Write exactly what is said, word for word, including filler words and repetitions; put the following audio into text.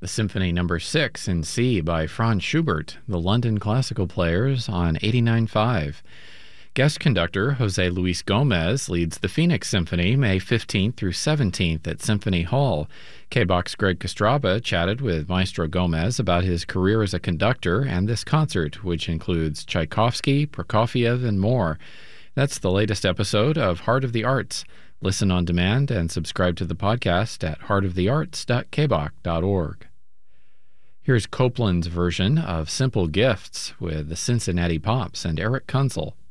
The Symphony Number six in C by Franz Schubert, the London Classical Players on eighty-nine point five. Guest conductor Jose Luis Gomez leads the Phoenix Symphony May fifteenth through seventeenth at Symphony Hall. K B O C's Greg Kostraba chatted with Maestro Gomez about his career as a conductor and this concert, which includes Tchaikovsky, Prokofiev, and more. That's the latest episode of Heart of the Arts. Listen on demand and subscribe to the podcast at heart of the arts dot k b o c dot org. Here's Copland's version of Simple Gifts with the Cincinnati Pops and Eric Kunzel.